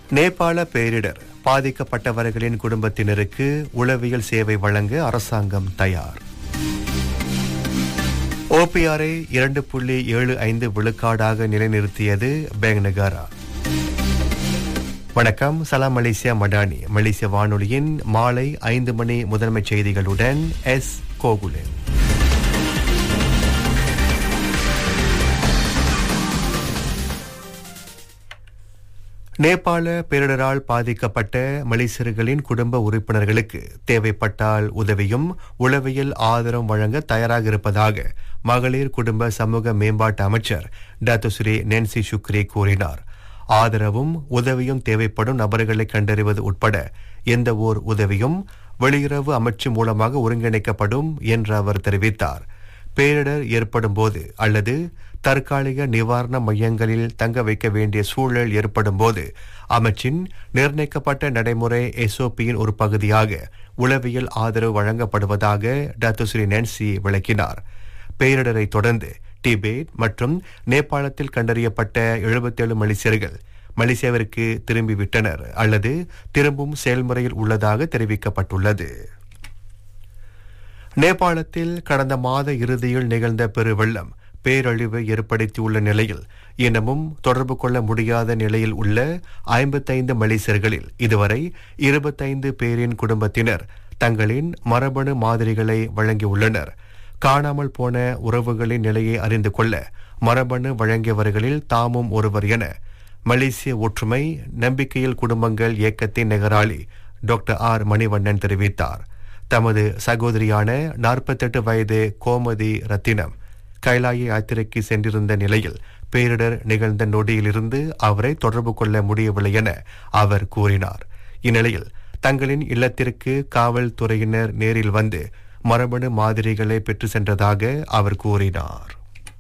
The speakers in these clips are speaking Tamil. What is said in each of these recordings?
நேபாள பேரிடர் பாதிக்கப்பட்டவர்களின் குடும்பத்தினருக்கு உளவியல் சேவை வழங்க அரசாங்கம் தயார். ஓபிஆரை 2.75 விழுக்காடாக நிலைநிறுத்தியது பேங் நகாரா. வணக்கம், சலாம் மலேசியா மடானி. மலேசிய வானொலியின் மாலை 5 மணி முதன்மைச் செய்திகளுடன் எஸ் கோகுலன். நேபாள பேரிடரால் பாதிக்கப்பட்ட மலேசியர்களின் குடும்ப உறுப்பினர்களுக்கு தேவைப்பட்டால் உதவியும் உளவியல் ஆதரவும் வழங்க தயாராக இருப்பதாக மகளிர் குடும்ப சமூக மேம்பாட்டு அமைச்சர் டாக்டர் ஸ்ரீ நென்சி சுக்ரி கூறினார். ஆதரவும் உதவியும் தேவைப்படும் நபர்களை கண்டறிவது உட்பட எந்த ஓர் உதவியும் வெளியுறவு அமைச்சு மூலமாக ஒருங்கிணைக்கப்படும் என்று அவர் தெரிவித்தார். பேரிடர் ஏற்படும் போது அல்லது தற்காலிக நிவாரண மையங்களில் தங்க வைக்க வேண்டிய சூழல் ஏற்படும் போது அமைச்சின் நிர்ணயிக்கப்பட்ட நடைமுறை எஸ்ஓபியின் ஒரு பகுதியாக உளவியல் ஆதரவு வழங்கப்படுவதாக டாக்டர் ஸ்ரீ நென்சி விளக்கினார். பேரிடரை தொடர்ந்து டிபேட் மற்றும் நேபாளத்தில் கண்டறியப்பட்ட 77 மலேசியர்கள் மலேசியாவிற்கு திரும்பிவிட்டனர் அல்லது திரும்பும் செயல்முறையில் உள்ளதாக தெரிவிக்கப்பட்டுள்ளது. நேபாளத்தில் கடந்த மாத இறுதியில் நிகழ்ந்த பெருவெள்ளம் பேரழிவை ஏற்படுத்தியுள்ள நிலையில் இன்னமும் தொடர்பு கொள்ள முடியாத நிலையில் உள்ள 55 மலேசியர்களில் இதுவரை 25 பேரின் குடும்பத்தினர் தங்களின் மரபணு மாதிரிகளை வழங்கியுள்ளனர். காணாமல் போன உறவுகளின் நிலையை அறிந்து கொள்ள மரபணு வழங்கியவர்களில் தாமும் ஒருவர் என மலேசிய ஒற்றுமை நம்பிக்கையில் குடும்பங்கள் இயக்கத்தின் நிகராளி டாக்டர் ஆர் மணிவண்ணன் தெரிவித்தார். தமது சகோதரியான 48 வயது கோமதி ரத்தினம் கைலாய யாத்திரைக்கு சென்றிருந்த நிலையில் பேரிடர் நிகழ்ந்த நொடியிலிருந்து அவரை தொடர்பு கொள்ள முடியவில்லை என அவர் கூறினார். இந்நிலையில் தங்களின் இல்லத்திற்கு காவல்துறையினர் நேரில் வந்து மரபணு மாதிரிகளை பெற்று சென்றதாக அவர் கூறினார்.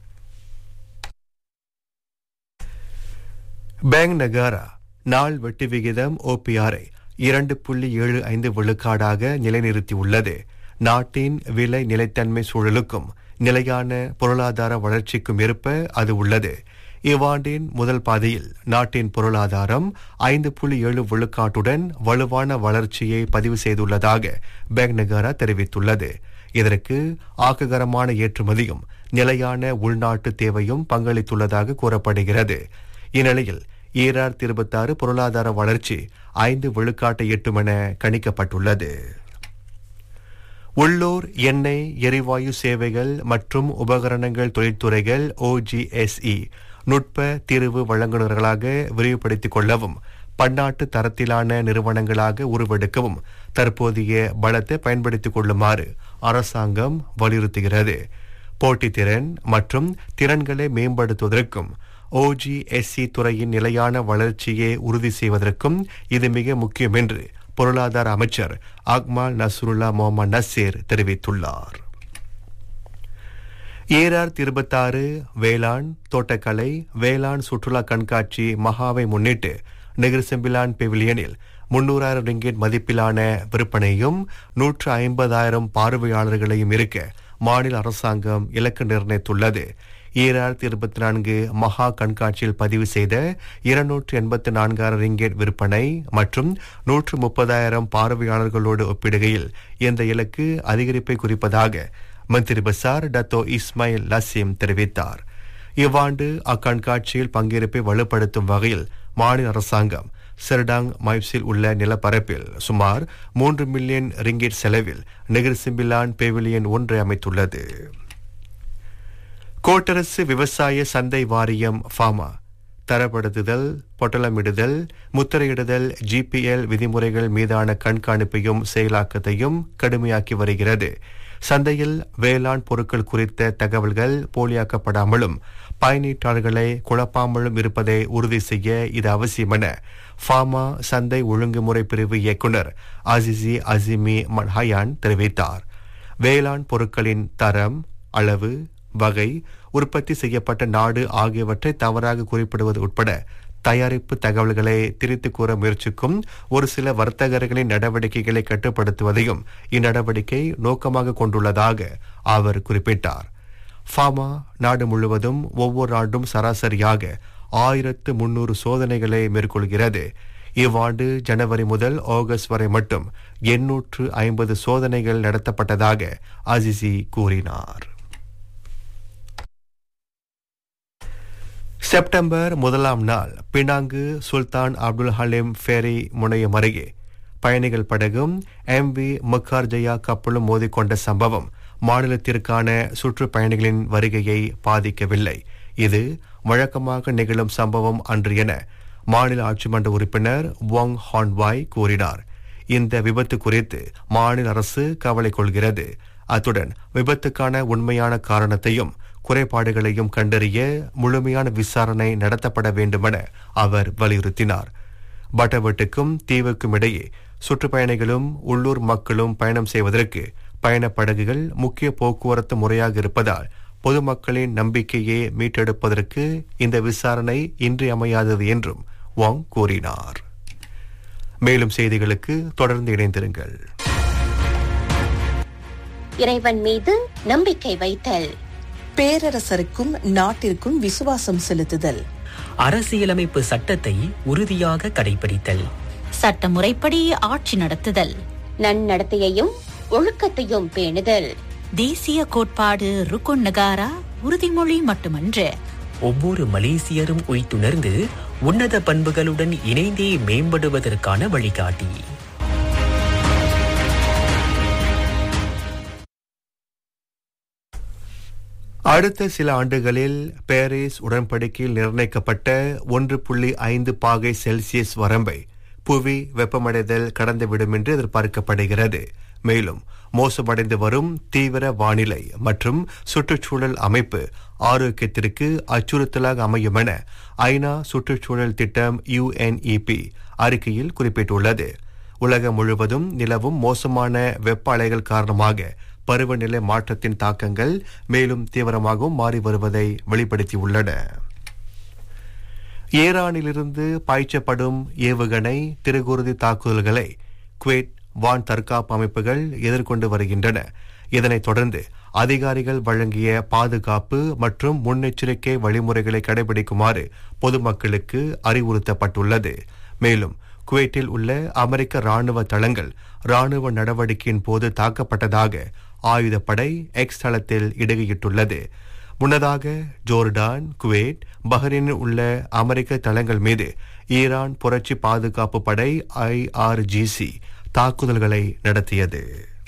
பேங் நகாரா நாள் வட்டி விகிதம் ஓபிஆரை 2.75 விழுக்காடாக நிலைநிறுத்தியுள்ளது. நாட்டின் விலை நிலைத்தன்மை சூழலுக்கும் நிலையான பொருளாதார வளர்ச்சிக்கும் ஏற்ப அது உள்ளது. இவ்வாண்டின் முதல் பாதியில் நாட்டின் பொருளாதாரம் 5.7 விழுக்காட்டுடன் வலுவான வளர்ச்சியை பதிவு செய்துள்ளதாக பேங் நகாரா தெரிவித்துள்ளது. இதற்கு ஆக்ககரமான ஏற்றுமதியும் நிலையான உள்நாட்டு தேவையும் பங்களித்துள்ளதாக கூறப்படுகிறது. இந்நிலையில் 2026 பொருளாதார வளர்ச்சி 5 விழுக்காட்டை எட்டும் என கணிக்கப்பட்டுள்ளது. உள்ளூர் எண்ணெய் எரிவாயு சேவைகள் மற்றும் உபகரணங்கள் தொழில்துறைகள் OGSE நுட்ப தீர்வு வழங்குநர்களாக விரிவுபடுத்திக் கொள்ளவும் பன்னாட்டு தரத்திலான நிறுவனங்களாக உருவெடுக்கவும் தற்போதைய பலத்தை பயன்படுத்திக் கொள்ளுமாறு அரசாங்கம் வலியுறுத்துகிறது. போட்டித்திறன் மற்றும் திறன்களை மேம்படுத்துவதற்கும் OGSE துறையின் நிலையான வளர்ச்சியை உறுதி செய்வதற்கும் இது மிக முக்கியம் என்று பொருளாதார அமைச்சர் அக்மால் நஸ்ருல்லா முகமது நசீர் தெரிவித்துள்ளார். 2026 வேளாண் தோட்டக்கலை வேளாண் சுற்றுலா கண்காட்சி மகாவை முன்னிட்டு நெகிர்செம்பிலான் பெவிலியனில் 300,000 ரிங்கெட் மதிப்பிலான விற்பனையும் 150,000 பார்வையாளர்களையும் இருக்க மாநில அரசாங்கம் இலக்கு நிர்ணயித்துள்ளது. 2024 மகா கண்காட்சியில் பதிவு செய்த 284,000 ரிங்கெட் விற்பனை மற்றும் 130,000 பார்வையாளர்களோடு ஒப்பிடுகையில் இந்த இலக்கு அதிகரிப்பை குறிப்பதாக மந்திரி பசார் டத்தோ இஸ்மாயில் லசீம் தெரிவித்தார். இவ்வாண்டு அக்கண்காட்சியில் பங்கேற்பை வலுப்படுத்தும் வகையில் மாநில அரசாங்கம் செர்டாங் மைப்ஸில் உள்ள நிலப்பரப்பில் சுமார் 3 மில்லியன் ரிங்கெட் செலவில் நெகிர்சிம்பிலான் பெவிலியன் ஒன்றை அமைத்துள்ளது. கோட்டரசு விவசாய சந்தை வாரியம் ஃபாமா தரப்படுத்துதல், பொட்டலமிடுதல், முத்திரையிடுதல், GPL விதிமுறைகள் மீதான கண்காணிப்பையும் செயலாக்கத்தையும் கடுமையாக்கி வருகிறது. சந்தையில் வேளாண் பொருட்கள் குறித்த தகவல்கள் போலியாக்கப்படாமலும் பயனீட்டாளர்களை குழப்பாமலும் இருப்பதை உறுதி செய்ய இது அவசியம் என ஃபாமா சந்தை ஒழுங்குமுறை பிரிவு இயக்குநர் அசிசி அசிமி மன்ஹயான் தெரிவித்தார். வேளாண் பொருட்களின் தரம், அளவு, வகை, உற்பத்தி செய்யப்பட்ட நாடு ஆகியவற்றை தவறாக குறிப்பிடுவது உட்பட தயாரிப்பு தகவல்களை திரித்து கூற முயற்சிக்கும் ஒரு சில வர்த்தகர்களின் நடவடிக்கைகளை கட்டுப்படுத்துவதையும் இந்நடவடிக்கை நோக்கமாக கொண்டுள்ளதாக அவர் குறிப்பிட்டார். ஃபாமா நாடு முழுவதும் ஒவ்வொரு ஆண்டும் சராசரியாக 1300 சோதனைகளை மேற்கொள்கிறது. இவ்வாண்டு ஜனவரி முதல் ஆகஸ்ட் வரை மட்டும் 850 சோதனைகள் நடத்தப்பட்டதாக அசிசி கூறினார். செப்டம்பர் 1ஆம் நாள் பினாங்கு சுல்தான் அப்துல் ஹலீம் ஃபேரி முனையம் அருகே பயணிகள் படகும் MV முக்கார்ஜயா கப்பலும் மோதிக்கொண்ட சம்பவம் மாநிலத்திற்கான சுற்றுப்பயணிகளின் வருகையை பாதிக்கவில்லை. இது வழக்கமாக நிகழும் சம்பவம் அன்று என மாநில ஆட்சிமன்ற உறுப்பினர் வாங் ஹான்வாய் கூறினார். இந்த விபத்து குறித்து மாநில அரசு கவலை கொள்கிறது. அத்துடன் விபத்துக்கான உண்மையான காரணத்தையும் குறைபாடுகளையும் கண்டறிய முழுமையான விசாரணை நடத்தப்பட வேண்டுமென அவர் வலியுறுத்தினார். பட்டவட்டுக்கும் தீவுக்கும் இடையே சுற்றுப்பயணிகளும் உள்ளூர் மக்களும் பயணம் செய்வதற்கு பயணப்படகுகள் முக்கிய போக்குவரத்து முறையாக இருப்பதால் பொதுமக்களின் நம்பிக்கையை மீட்டெடுப்பதற்கு இந்த விசாரணை இன்றியமையாதது என்றும் வாங் கூறினார். மேலும் செய்திகளுக்கு தொடர்ந்து இணைந்திருங்கள். இறைவன் மீது நம்பிக்கை வைத்தல், பேரரசருக்கும் நாட்டிற்கும் விசுவாசம் செலுத்துதல், அரசியலமைப்பு சட்டத்தை உறுதியாக கடைபிடித்தல், சட்டமுறைப்படி ஆட்சி நடத்துதல், நன்னடத்தையையும் ஒழுக்கத்தையும் பேணுதல், தேசிய கோட்பாடு ருக்குன் நகாரா உறுதிமொழி மட்டுமன்று, ஒவ்வொரு மலேசியரும் உய்த்துணர்ந்து உன்னத பண்புகளுடன் இணைந்தே மேம்படுவதற்கான வழிகாட்டி. அடுத்த சில ஆண்டுகளில் பாரிஸ் உடன்படிக்கையில் நிர்ணயிக்கப்பட்ட 1.5 பாகை செல்சியஸ் வரம்பை புவி வெப்பமடைதல் கடந்துவிடும் என்று எதிர்பார்க்கப்படுகிறது. மேலும் மோசமடைந்து வரும் தீவிர வானிலை மற்றும் சுற்றுச்சூழல் அமைப்பு ஆரோக்கியத்திற்கு அச்சுறுத்தலாக அமையும் என ஐநா சுற்றுச்சூழல் திட்டம் UNEP அறிக்கையில் குறிப்பிட்டுள்ளது. உலகம் முழுவதும் நிலவும் மோசமான வெப்ப அலைகள் காரணமாக பருவநிலை மாற்றத்தின் தாக்கங்கள் மேலும் தீவிரமாகவும் மாறி வருவதை வெளிப்படுத்தியுள்ளன. ஈரானிலிருந்து பாய்ச்சப்படும் ஏவுகணை திருகுருதி தாக்குதல்களை குவைத் வான் தற்காப்பு அமைப்புகள் எதிர்கொண்டு வருகின்றன. இதனைத் தொடர்ந்து அதிகாரிகள் வழங்கிய பாதுகாப்பு மற்றும் முன்னெச்சரிக்கை வழிமுறைகளை கடைபிடிக்குமாறு பொதுமக்களுக்கு அறிவுறுத்தப்பட்டுள்ளது. மேலும் குவைட்டில் உள்ள அமெரிக்க ராணுவ தளங்கள் ராணுவ நடவடிக்கையின் போது தாக்கப்பட்டதாக ஆயுதப்படை எக்ஸ் தளத்தில் இடுகையிட்டுள்ளது. முன்னதாக ஜோர்டான், குவைட், பஹ்ரைனில் உள்ள அமெரிக்க தளங்கள் மீது ஈரான் புரட்சி பாதுகாப்பு படை IRGC தாக்குதல்களை நடத்தியது.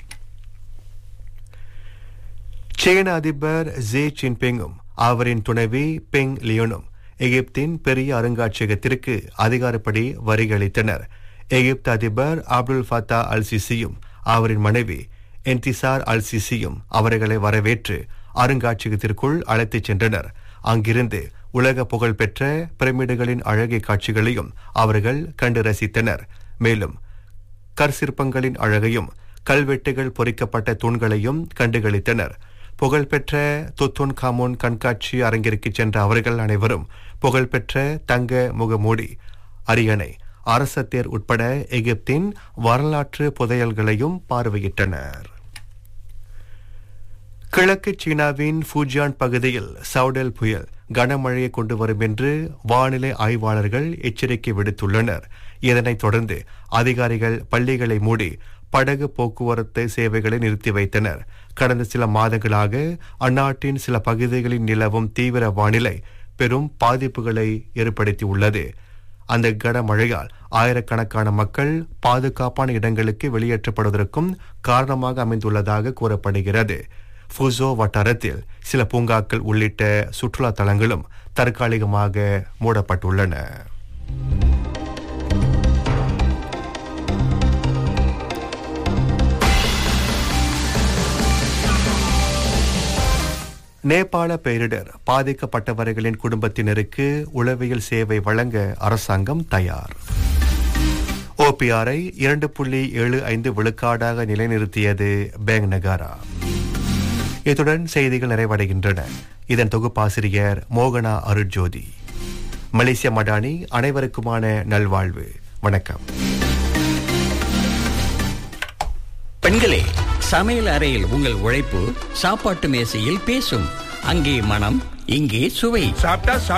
சீன அதிபர் ஜி ஜின்பிங்கும் அவரின் துணைவி பெங் லியோனும் எகிப்தின் பெரிய அருங்காட்சியகத்திற்கு அதிகாரப்படி வரிகளித்தனர். எகிப்து அதிபர் அப்துல் ஃபத்தா அல் சிசியும் அவரின் மனைவி என்திசார் அல் சிசியும் அவர்களை வரவேற்று அருங்காட்சியகத்திற்குள் அழைத்துச் சென்றனர். அங்கிருந்து உலக புகழ்பெற்ற பிரமிடுகளின் அழகிய காட்சிகளையும் அவர்கள் கண்டு ரசித்தனர். மேலும் கற்சிற்பங்களின் அழகையும் கல்வெட்டுகள் பொறிக்கப்பட்ட தூண்களையும் கண்டுகளித்தனர். புகழ்பெற்ற துத்துன் காமோன் கண்காட்சி அரங்கிற்கு சென்ற அவர்கள் அனைவரும் புகழ்பெற்ற தங்க முகமூடி, அரியணை, அரசத்தேர் உட்பட எகிப்தின் வரலாற்று புதையல்களையும் பார்வையிட்டனர். கிழக்கு சீனாவின் ஃபூஜியான் பகுதியில் சவுடல் புயல் கனமழையை கொண்டு வரும் என்று வானிலை ஆய்வாளர்கள் எச்சரிக்கை விடுத்துள்ளனர். இதனைத் தொடர்ந்து அதிகாரிகள் பள்ளிகளை மூடி படகு போக்குவரத்து சேவைகளை நிறுத்தி வைத்தனர். கடந்த சில மாதங்களாக அந்நாட்டின் சில பகுதிகளில் நிலவும் தீவிர வானிலை பெரும் பாதிப்புகளை ஏற்படுத்தியுள்ளது. அந்த கனமழையால் ஆயிரக்கணக்கான மக்கள் பாதுகாப்பான இடங்களுக்கு வெளியேற்றப்படுவதற்கும் காரணமாக அமைந்துள்ளதாக கூறப்படுகிறது. ஃபுசோ வட்டாரத்தில் சில பூங்காக்கள் உள்ளிட்ட சுற்றுலா தலங்களும் தற்காலிகமாக மூடப்பட்டுள்ளன. நேபாள பேரிடர் பாதிக்கப்பட்டவர்களின் குடும்பத்தினருக்கு உளவியல் சேவை வழங்க அரசாங்கம் தயார். OPR-ஐ 2.75 விழுக்காடாக நிலைநிறுத்தியது பேங்க் நகாரா. இத்துடன் செய்திகள் நிறைவடைகின்றன. இதன் தொகுப்பாசிரியர் மோகனா அருட்ஜோதி. மலேசிய மடானி அனைவருக்குமான நல்வாழ்வு. வணக்கம். பெண்களே, சமையல் அறையில் உங்கள் உழைப்பு சாப்பாட்டு மேசையில் பேசும். அங்கே மனம், இங்கே சுவை. சாப்பிட்டா